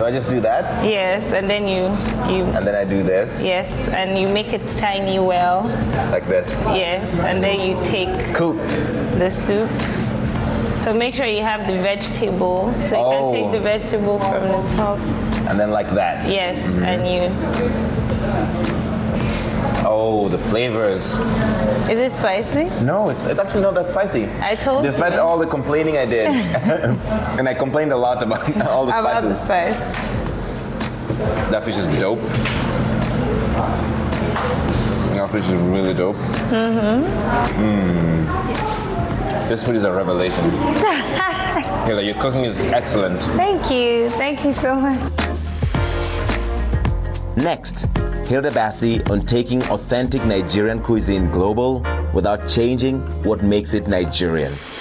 So I just do that? Yes, and then you And then I do this? yes, and you make it tiny well. Like this? Yes, and then you take Scoop. the soup. So make sure you have the vegetable. So you can take the vegetable from the top. And then like that? Yes, and you... Oh, the flavors. Is it spicy? No, it's actually not that spicy. I told Despite you. all the complaining I did. And I complained a lot about all the About the spices. spice. That fish is dope. That fish is really dope. This food is a revelation. Hila, your cooking is excellent. Thank you. Thank you so much. Next, Hilda Baci on taking authentic Nigerian cuisine global without changing what makes it Nigerian.